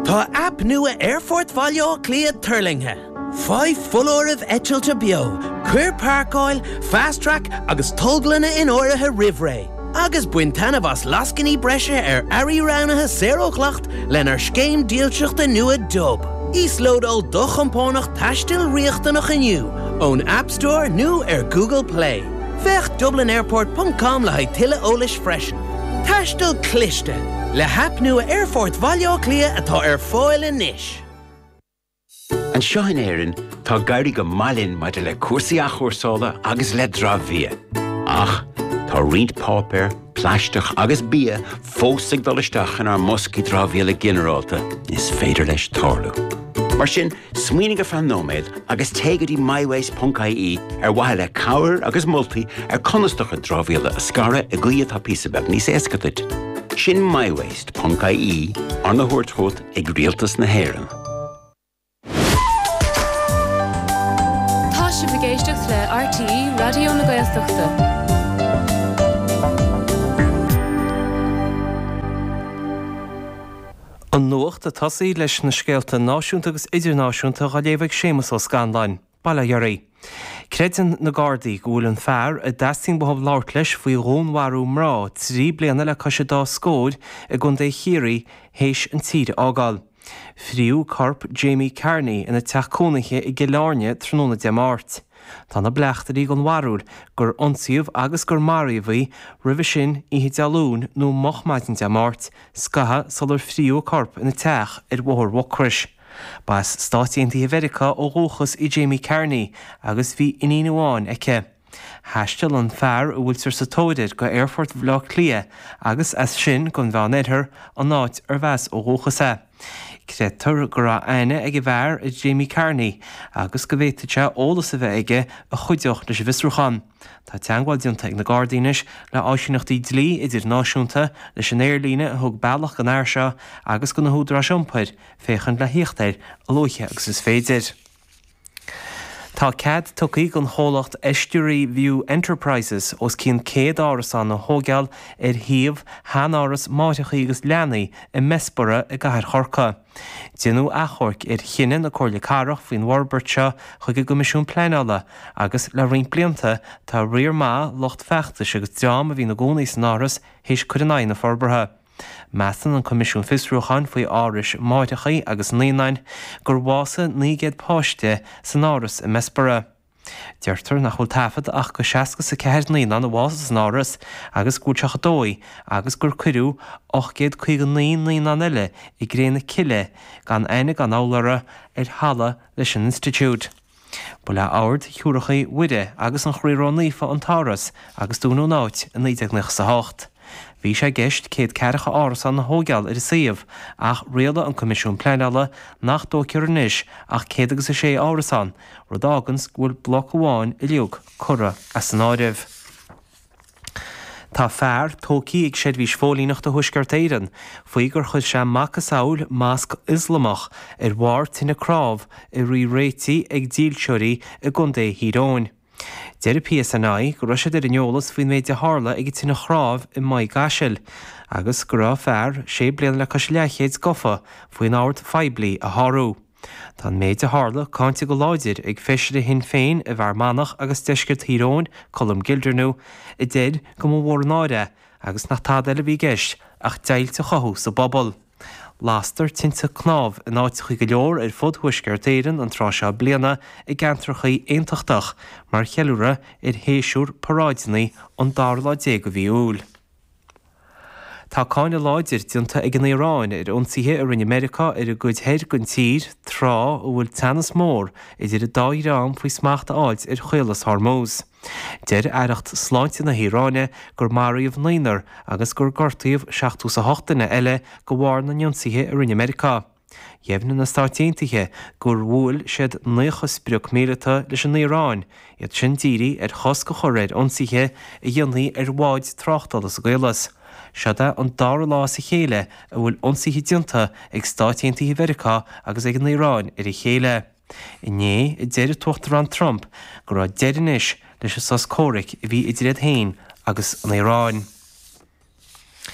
Tá app nua Airfort Valio Clia Turlinghe. 5 full orif etchilta bio, queer park oil, fast track, agus toglana in oraha rivray. Agus buintana vas laskini brescia ari raunaha 0 clacht, lenar schkeim deelchucht a nua dub. Isload al dochamponach tastil riachtanach a new. Own App Store nu Google Play. Vech dublinairport.com la tilla olish freshen. Tastil kliste. Le hap nua Airfort Valio Clia atá foil in nish. An seoin éireann tá gairí go mailinn maidide le cuasaí a chóirsála agus le drámhia. Ach, tá riant pápéir, pleisteach agus bia fósaigh dul isteach in ar moscaí drámhia le ginearálta is féidir leis tarlú. Mar sin, smaoinigh a nóméid agus téigeadí myways.ie waithe le cabhair agus moltaí conastacha drámhíala a scara a gcuiad tá písabeh níos éascaid. Sin myways.ie an na thuairteót ag rialtas na hÉireann. Tá sibh géisteach le RTE Radio na Gaeltachta. An nuacht a tosaí leis na scéalta náisiúnta agus idirnáisiúnta a léomh sémas ó Scandáin, Balla Dhearraí. Credan na Gardaí go bhfuil an fearr a d'asting bothab labhart leis faoi rónmharú mrá 3 bliana le cosise dá scóid a gcun é chiaí héis an tíre ágáil. Phríú corp Jamie Carney ina teachcónaithe i Gilárne tróna de Máirt. Tá na bleachtarí gon warúil gur ionsaíomh agus gur maríomhaí roimhe sin ihe dealún nó mochmaidin de Máirt scatha sular phríú corp ina teach bhór Wocris. Bas stáitianta America ó róchas i Jamie Carney agus bhí iníomháin aice. Heistil an fearr a bhfuil sa tóidir go Airfort Valio Clia agus as sin gon bhean éithir an náid ar bheas ó róchas é. Creatar go raibh aine ag bhfearr i Jamie Carney agus go bhhéiteite ólas a bheith aige a chuideoch leis visrúchan. Tá teangáil dionta ag na Gardaínis le áisiúnachtaí dlí idir náisiúnta leis an éirlíne a thug bailach an air seo agus go na húdra siompaid féchan le híochtair a lóithe agus is féidir. Tá cead tucaí gon chomhlacht Estuary View Enterprises os cín céad áras an na hógeal thaobh háan áras máitechaí agus leanaí i Mespora i gcathair chorca. Déanú achorc chineann na cóirla carach faoin Warbert seo chuig go misisiún pleanála agus le rion blianta tá riar má locht feachtas agus dream a bhí na gcónaí san áras héis chuireanna forbartha. Meastan an Comisiún Fisrúchan faoi áris máitechaí agus líonáin gur bhása 9 páiste san áras i Mespora. Deirtar nach chfuil tafad ach go 64 líon an bhása san áras agus gúteach dói agus gur cuireú 859 líon an eile i gréna cile gan aine gan álara hala leis an Institute. Ba le áard thiúrachaí uide agus an chrírónífa an táras agus dúnú náit in 1998. Bhí sé gceist céad ceiricha áras an na hógeal ar saomh ach réala an Comisiún Pleanála nach dócearnis ach 106 áras an, rud ágans bhfuil bloc amháin i liog cura as an áirimh. Tá fearr tócaí ag séad bhís fólíneach do thuisceart éireann, faoi gur chuid sé mac a saoil másc Islamach bhhar tína crábh i rí réití ag díolteoirí i gcundé híráin. Deir PSNI go raibh sé ar neolalas faoin méid de hála ag tína chrábh i maith gaisil, agus go raibh fearr 6 bliana le cos leichéad gofa faoin áirt feibli a thárú. Tá méid de hála cáinte go láidir ag feisiir hin féin a bhar manach agus deisceart híróin colm gildarnú i déad go mhór náide agus nach tá eile bhí geist ach deilte chothú sa bobbal. Lástar tinta cnábh in áit chuig go leor ar fud thuisceart éireann an tráseo bliana i gceantrachaí aontachtach mar chealúra ar héisiúr paráidnaí an darla dé go bhí úl. Tá cáinne láidir dionta ag an Éireáin ar ionsaithe ar in America ar a gcuid héir gon tír trá ó bhfuil teannas mór idir a dá Irán faoi smacht áid ar chuilas Hormuz. Deir aireacht sláinte na Híráine gur maríomh naonar agus gur gortaíomh 68 eile go bhhar na ionsaithe ar in America. Dhéimhna na stáitiaontaithe gur bhfuil siad 9 spriach míleata leis an Éireáin, iad sin dírí ar chos go choréir ionsaithe i dhéanaí ar bháid tráchtalas a gcuilas. Seada an dar lá sa chéile a bhfuil ionsaithe dionta ag stáitiaontaithe America agus ag an Éireáin ar i chéile. Iné i deireadh tuachtar an Trump gur raibh deireanis leis a sas córic i bhí idirad hain agus an Éireáin.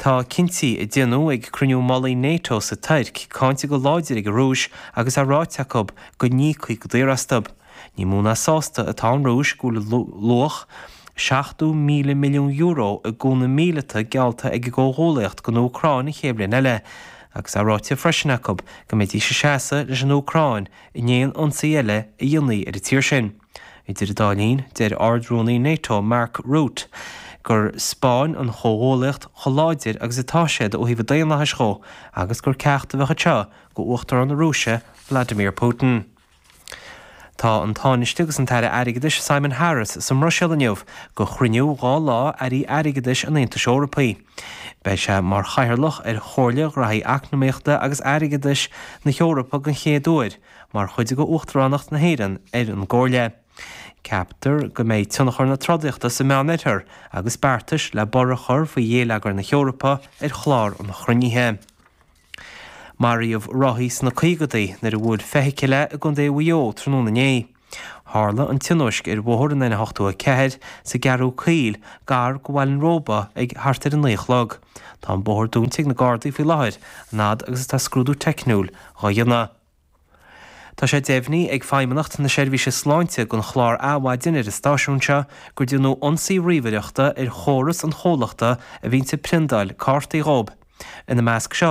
Tá cinnti I déanú ag cruniú malaí NATO sa tairc cáinte go láidir ag rúis agus a ráiteachb go ní chuig go dtíorastab. Ní múna sásta atá an rúis go luach 60 milliún euro a gúna míleta gealta ag go ghólaocht go Ucráin I chéblin eile, agus a ráite freisinachb go méid sé seasa leis an Ucráin I néon ionsaí eile I dionnaí ar tíir sin. Idir dálín déir ardrúnaí NATO Mark Rutte gur Spáin an chomholaíocht choláidir agus atá séad ó híomh daon leis cho agus gur ceachta bhecha teo go uachtar an Rúise Vladimir Putin. Tá an táinistegus an taire aigeis Simon Harris som Roisiil aniuh go chruniú gá lá airí aigeis an Aontas Eorpaí. Bei se mar chairlach ar chóirle raí eacnamaíochta agus aigeis na Eorpa gan chéadúir, mar chuide go uachtaránnacht na héan ar an ggóirle. Captar go méid tunnachar na trodaíochta sa meannétar agus beartas le borachar fa dhélagar na Eorpa ar chlár an chruníthe. Maríomh rothís na caogadaí nar a bhfuil feithiciile a gon déhhuió tróna né. Tharla an tinúisc ar bhthir an 8 sa gearú caol gar go bhfuil an róba ag hartar an léichlog. Tá an bóthir dúntaigh na Gardaí faoi láthir nád agus tá scrúdú teicniúil á dhéanna. Tá sé déimhní ag feimimeacht na seirbhíse sláinte gon chlár áhhaidin ar is stáisiúnse gur dionú ionsaí riomhaireachta ar chóras an chólachta a bhíonn sa prindáil Cartaí Rob. Ina measc seo